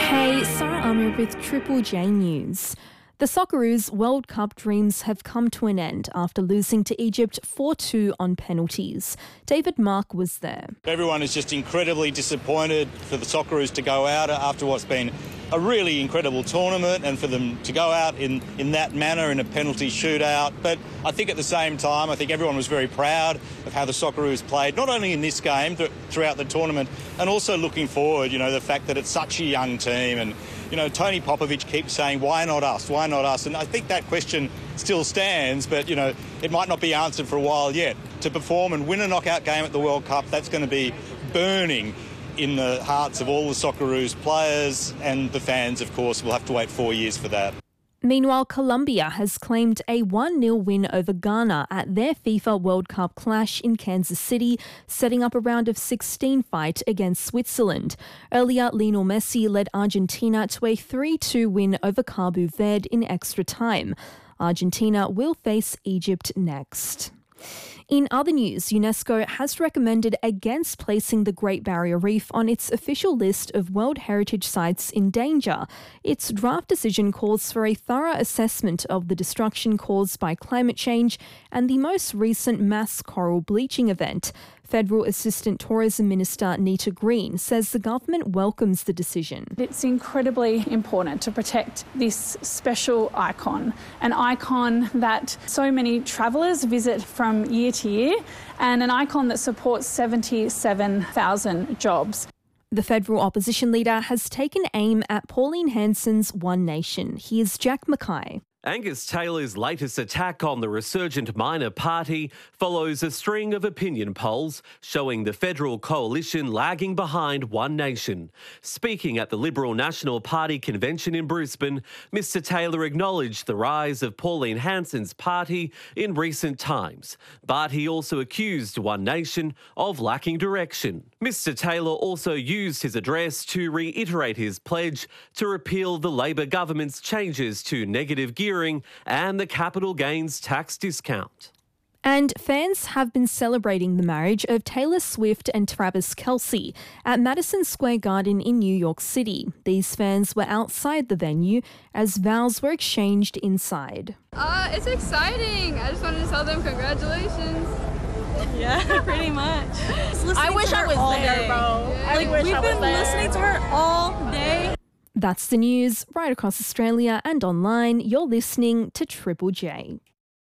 Hey, Sarah Amir with Triple J News. The Socceroos World Cup dreams have come to an end after losing to Egypt 4-2 on penalties. David Mark was there. Everyone is just incredibly disappointed for the Socceroos to go out after what's been a really incredible tournament and for them to go out in that manner in a penalty shootout. But I think at the same time, I think everyone was very proud of how the Socceroos played, not only in this game, but throughout the tournament, and also looking forward, the fact that it's such a young team. And, Tony Popovic keeps saying, why not us? Why not us? And I think that question still stands, but, it might not be answered for a while yet. To perform and win a knockout game at the World Cup, that's going to be burning in the hearts of all the Socceroos players, and the fans, of course, will have to wait 4 years for that. Meanwhile, Colombia has claimed a 1-0 win over Ghana at their FIFA World Cup clash in Kansas City, setting up a round of 16 fight against Switzerland. Earlier, Lionel Messi led Argentina to a 3-2 win over Cabo Verde in extra time. Argentina will face Egypt next. In other news, UNESCO has recommended against placing the Great Barrier Reef on its official list of World Heritage Sites in danger. Its draft decision calls for a thorough assessment of the destruction caused by climate change and the most recent mass coral bleaching event. Federal Assistant Tourism Minister Nita Green says the government welcomes the decision. It's incredibly important to protect this special icon, an icon that so many travellers visit from year to year, and an icon that supports 77,000 jobs. The federal opposition leader has taken aim at Pauline Hanson's One Nation. Here's Jack Mackay. Angus Taylor's latest attack on the resurgent minor party follows a string of opinion polls showing the federal coalition lagging behind One Nation. Speaking at the Liberal National Party convention in Brisbane, Mr Taylor acknowledged the rise of Pauline Hanson's party in recent times, but he also accused One Nation of lacking direction. Mr Taylor also used his address to reiterate his pledge to repeal the Labor government's changes to negative gearing and the capital gains tax discount. And fans have been celebrating the marriage of Taylor Swift and Travis Kelce at Madison Square Garden in New York City. These fans were outside the venue as vows were exchanged inside. It's exciting. I just wanted to tell them congratulations. Yeah, pretty much. I wish I was there, bro. Yeah. We've been listening to her all day. That's the news right across Australia and online. You're listening to Triple J.